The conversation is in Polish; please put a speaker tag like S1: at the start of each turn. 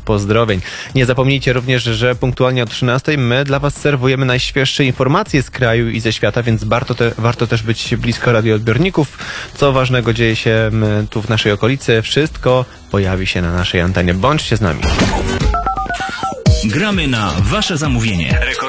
S1: pozdrowień. Nie zapomnijcie również, że punktualnie o 13 my dla Was serwujemy najświeższe informacje z kraju i ze świata, więc warto też być blisko radioodbiorników. Co ważnego dzieje się tu w naszej okolicy, wszystko pojawi się na naszej antenie. Bądźcie z nami.
S2: Gramy na Wasze zamówienie.